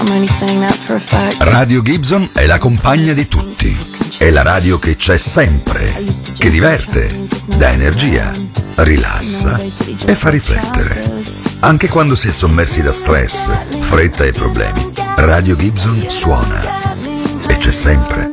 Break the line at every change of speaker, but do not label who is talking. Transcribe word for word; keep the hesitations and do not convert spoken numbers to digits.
I'm only saying that for a fact.
Radio Gibson è la compagna di tutti. È la radio che c'è sempre, che diverte, dà energia, rilassa e fa riflettere. Anche quando si è sommersi da stress, fretta e problemi, Radio Gibson suona e c'è sempre.